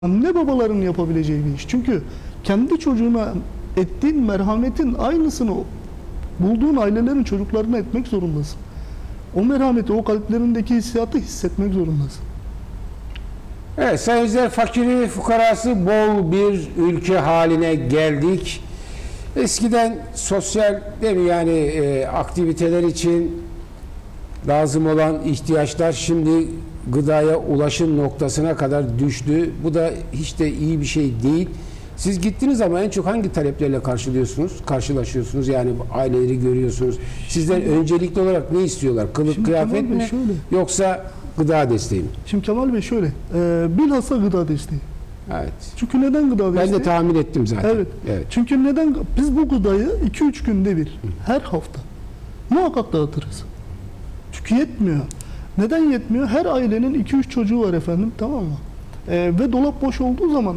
anne babaların yapabileceği bir iş. Çünkü kendi çocuğuna ettiğin merhametin aynısını bulduğun ailelerin çocuklarına etmek zorundasın. O merhameti, o kalplerindeki hissiyatı hissetmek zorundasın. Evet, sayın izleyiciler, fakiri fukarası bol bir ülke haline geldik. Eskiden sosyal değil mi, yani aktiviteler için lazım olan ihtiyaçlar şimdi gıdaya ulaşım noktasına kadar düştü. Bu da hiç de iyi bir şey değil. Siz gittiniz ama en çok hangi taleplerle karşılaşıyorsunuz? Yani aileleri görüyorsunuz. Sizden öncelikli olarak ne istiyorlar? Kılık kıyafet mi? Yoksa gıda desteği mi? Şimdi Kemal Bey şöyle, bilhassa gıda desteği. Evet. Çünkü neden gıda desteği? Ben de tahmin ettim zaten. Evet. Çünkü neden? Biz bu gıdayı 2-3 günde bir, her hafta muhakkak dağıtırız. Çünkü yetmiyor. Neden yetmiyor? Her ailenin 2-3 çocuğu var efendim, tamam mı? Ve dolap boş olduğu zaman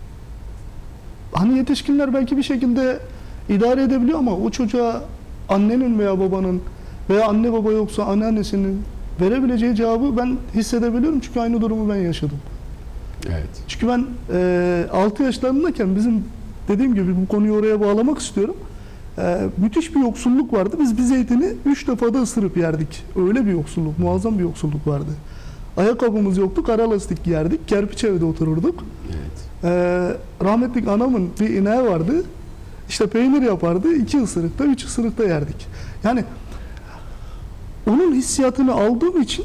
hani yetişkinler belki bir şekilde idare edebiliyor ama o çocuğa annenin veya babanın veya anne baba yoksa anneannesinin verebileceği cevabı ben hissedebiliyorum. Çünkü aynı durumu ben yaşadım. Evet. Çünkü ben 6 yaşlarındayken bizim dediğim gibi bu konuyu oraya bağlamak istiyorum. Müthiş bir yoksulluk vardı. Biz bir zeytini 3 defa da ısırıp yerdik. Öyle bir yoksulluk, muazzam bir yoksulluk vardı. Ayakkabımız yoktu, kara lastik giyerdik, kerpiç evde otururduk. Evet. Rahmetli anamın bir ineği vardı. İşte peynir yapardı, 2 ısırıkta, 3 ısırıkta yerdik. Yani onun hissiyatını aldığım için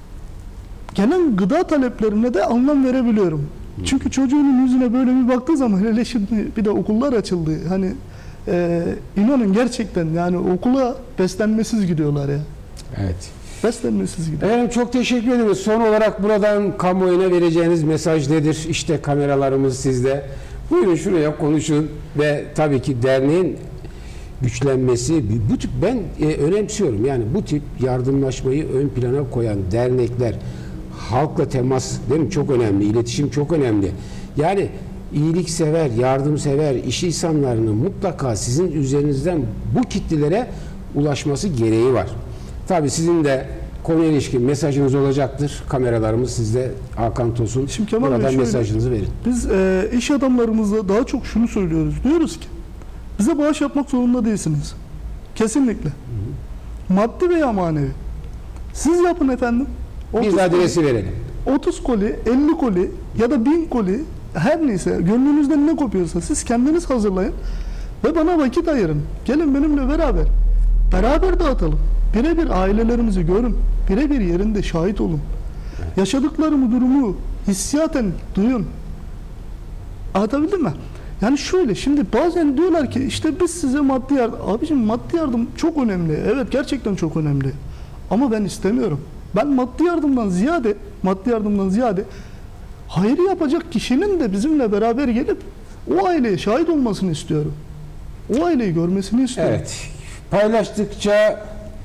gelen gıda taleplerine de anlam verebiliyorum. Çünkü çocuğunun yüzüne böyle bir baktığı zaman, hele şimdi bir de okullar açıldı. Hani inanın gerçekten yani okula beslenmesiz gidiyorlar ya. Evet. Beslenmesiz gidiyor. Efendim çok teşekkür ederim. Son olarak buradan kamuoyuna vereceğiniz mesaj nedir? İşte kameralarımız sizde. Buyurun şuraya konuşun ve tabii ki derneğin güçlenmesi, bu tip ben önemsiyorum. Yani bu tip yardımlaşmayı ön plana koyan dernekler, halkla temas değil mi? Çok önemli. İletişim çok önemli. Yani iyiliksever, yardımsever iş insanlarının mutlaka sizin üzerinizden bu kitlelere ulaşması gereği var. Tabii sizin de konuya ilişkin mesajınız olacaktır. Kameralarımız sizde. Hakan Tosun. Şimdi Kemal buradan Bey şöyle, mesajınızı verin. Biz iş adamlarımızla daha çok şunu söylüyoruz. Diyoruz ki bize bağış yapmak zorunda değilsiniz. Kesinlikle. Maddi veya manevi. Siz yapın efendim. Biz adresi verelim. 30 koli, 50 koli ya da 1000 koli, her neyse gönlünüzden ne kopuyorsa siz kendiniz hazırlayın ve bana vakit ayırın. Gelin benimle beraber dağıtalım. Birebir ailelerimizi görün. Birebir yerinde şahit olun. Yaşadıklarımı, durumu hissiyaten duyun. Anlatabildim mi? Yani şöyle, şimdi bazen diyorlar ki işte biz size maddi yardım. Abicim maddi yardım çok önemli. Evet, gerçekten çok önemli. Ama ben istemiyorum. Ben maddi yardımdan ziyade hayır yapacak kişinin de bizimle beraber gelip o aileye şahit olmasını istiyorum. O aileyi görmesini istiyorum. Evet. Paylaştıkça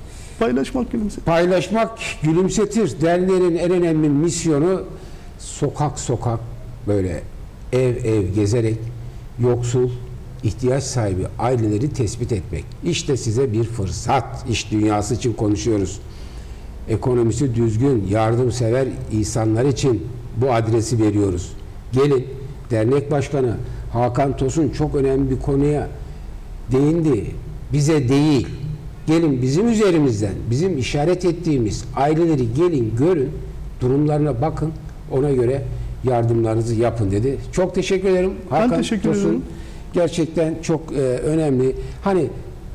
paylaşmak gülümsetir. Derneğin en önemli misyonu sokak sokak böyle ev gezerek yoksul, ihtiyaç sahibi aileleri tespit etmek. İşte size bir fırsat. İş dünyası için konuşuyoruz. Ekonomisi düzgün, yardımsever insanlar için bu adresi veriyoruz. Gelin, dernek başkanı Hakan Tosun çok önemli bir konuya değindi. Bize değil, gelin bizim üzerimizden, bizim işaret ettiğimiz aileleri gelin görün, durumlarına bakın, ona göre yardımlarınızı yapın dedi. Çok teşekkür ederim. Hakan teşekkür Tosun ederim. gerçekten çok önemli. Hani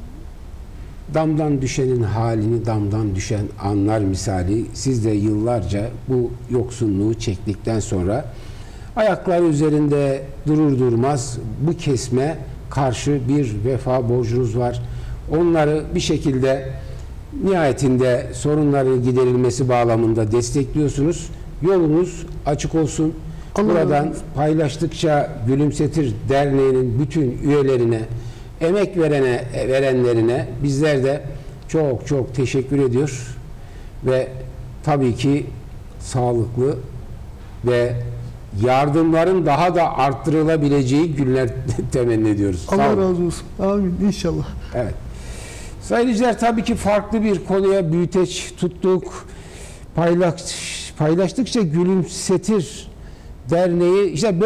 damdan düşenin halini damdan düşen anlar misali, siz de yıllarca bu yoksunluğu çektikten sonra ayakları üzerinde durur durmaz bu kesme karşı bir vefa borcunuz var. Onları bir şekilde nihayetinde sorunların giderilmesi bağlamında destekliyorsunuz. Yolunuz açık olsun. Buradan Paylaştıkça Gülümsetir Derneği'nin bütün üyelerine, emek verenlerine bizler de çok çok teşekkür ediyor ve tabii ki sağlıklı ve yardımların daha da arttırılabileceği günler temenni ediyoruz. Allah razı olsun. Amin. İnşallah. Evet. Sayın izleyiciler, tabii ki farklı bir konuya büyüteç tuttuk. Paylaştıkça Gülümsetir Derneği işte